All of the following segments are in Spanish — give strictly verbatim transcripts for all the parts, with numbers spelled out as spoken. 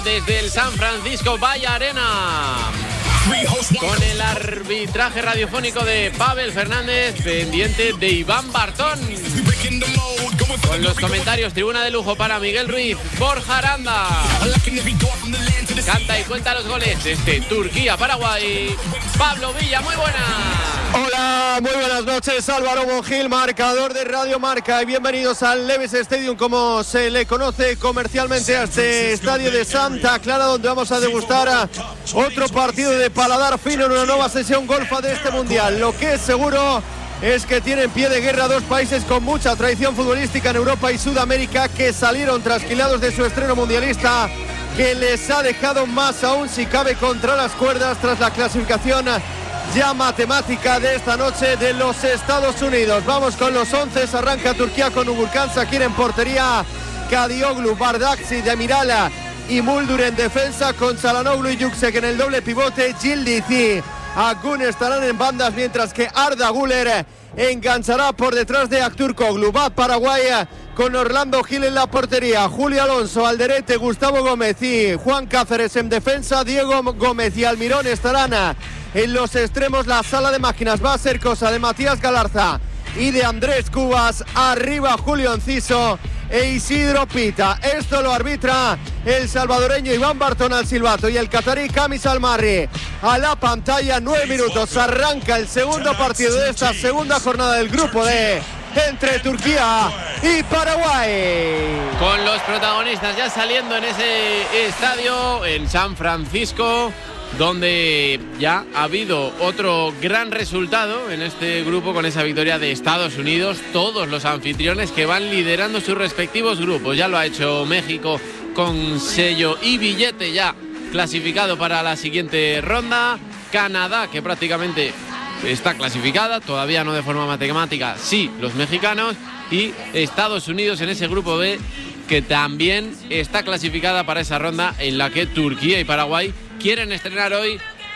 Desde el San Francisco Bay Arena, con el arbitraje radiofónico de Pavel Fernández, pendiente de Iván Bartón, con los comentarios tribuna de lujo para Miguel Ruiz, Borja Aranda. Canta y cuenta los goles desde Turquía-Paraguay, Pablo Villa. Muy buenas. Hola, muy buenas noches, Álvaro Mongil, marcador de Radio Marca, y bienvenidos al Levi's Stadium, como se le conoce comercialmente a este estadio de Santa Clara, donde vamos a degustar a otro partido de paladar fino en una nueva sesión golfa de este mundial. Lo que es seguro es que tienen pie de guerra dos países con mucha tradición futbolística en Europa y Sudamérica, que salieron trasquilados de su estreno mundialista, que les ha dejado más aún, si cabe, contra las cuerdas tras la clasificación ya matemática de esta noche de los Estados Unidos. Vamos con los once. Arranca Turquía con Ugurkan Sakir en portería, Kadioglu, Bardakci, Demirala y Muldur en defensa, con Çalhanoğlu y Yüksek en el doble pivote. Yildiz y Akgün estarán en bandas, mientras que Arda Güler enganchará por detrás de Aktürkoğlu. Va Paraguay con Orlando Gil en la portería, Julio Alonso, Alderete, Gustavo Gómez y Juan Cáceres en defensa. Diego Gómez y Almirón estarán en los extremos. La sala de máquinas va a ser cosa de Matías Galarza y de Andrés Cubas. Arriba Julio Enciso e Isidro Pita. Esto lo arbitra el salvadoreño Iván Bartón al silbato y el catarí Kamis Almarri a la pantalla. Nueve minutos, arranca el segundo partido de esta segunda jornada del grupo D entre Turquía y Paraguay, con los protagonistas ya saliendo en ese estadio en San Francisco, donde ya ha habido otro gran resultado en este grupo con esa victoria de Estados Unidos. Todos los anfitriones que van liderando sus respectivos grupos. Ya lo ha hecho México con sello y billete, ya clasificado para la siguiente ronda. Canadá, que prácticamente está clasificada, todavía no de forma matemática, sí los mexicanos. Y Estados Unidos en ese grupo B, que también está clasificada para esa ronda, en la que Turquía y Paraguay quieren estrenar hoy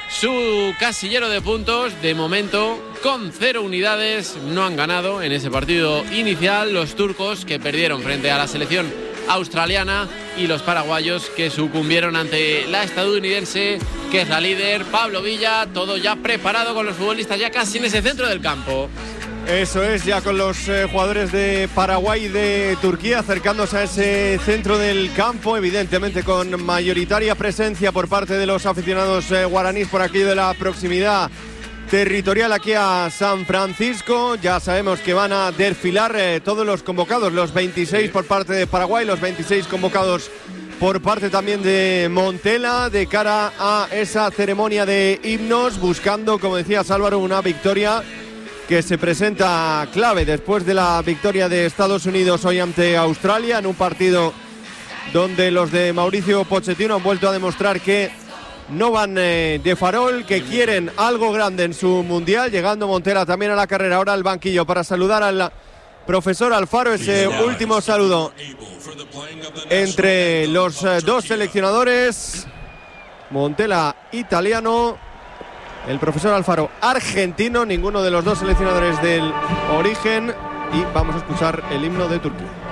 su casillero de puntos. De momento, con cero unidades, no han ganado en ese partido inicial los turcos, que perdieron frente a la selección australiana, y los paraguayos, que sucumbieron ante la estadounidense, que es la líder. Pablo Villa, todo ya preparado con los futbolistas ya casi en ese centro del campo. Eso es, ya con los eh, jugadores de Paraguay y de Turquía acercándose a ese centro del campo, evidentemente con mayoritaria presencia por parte de los aficionados eh, guaraníes por aquello de la proximidad territorial aquí a San Francisco. Ya sabemos que van a desfilar eh, todos los convocados, los veintiséis por parte de Paraguay, los veintiséis convocados por parte también de Montela, de cara a esa ceremonia de himnos, buscando, como decías Álvaro, una victoria que se presenta clave después de la victoria de Estados Unidos hoy ante Australia, en un partido donde los de Mauricio Pochettino han vuelto a demostrar que no van eh, de farol, que quieren algo grande en su mundial. Llegando Montela también a la carrera, ahora al banquillo para saludar al profesor Alfaro. Ese último saludo entre los eh, dos seleccionadores, Montela italiano, el profesor Alfaro argentino, ninguno de los dos seleccionadores del origen. Y vamos a escuchar el himno de Turquía.